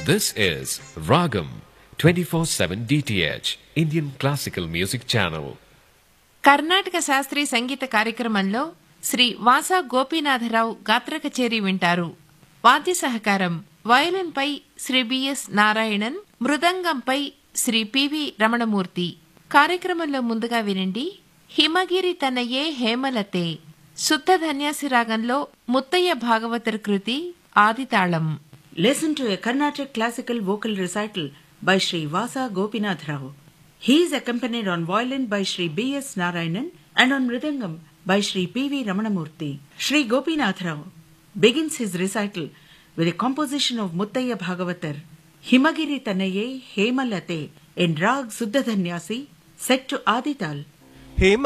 This is Ragam 24/7 DTH Indian Classical Music Channel. Karnataka శాస్త్రీయ సంగీత కార్యక్రమంలో శ్రీ వాసా గోపీనాథరావు గాత్ర కచేరీ వింటారు. వాద్య సహకారం వయలిన్పై శ్రీ బిఎస్ నారాయణన్, మృదంగంపై శ్రీ పివి రమణమూర్తి. కార్యక్రమంలో ముందుగా వినండి హిమగిరి తనయే హేమలతే, శుద్ధ ధన్యాసి రాగంలో ముత్తయ్య భాగవతర్ కృతి ఆదితాళం. Listen to a Carnatic classical vocal recital by Sri Vasa Gopinath Rao. He is accompanied on violin by Sri B.S. Narayanan and on mridangam by Sri P.V. Ramanamurthy. Sri Gopinath Rao begins his recital with a composition of Muttaya Bhagavatar, Himagiri Tanaye Hemalate in Rag Suddha Dhanyasi, set to Adital.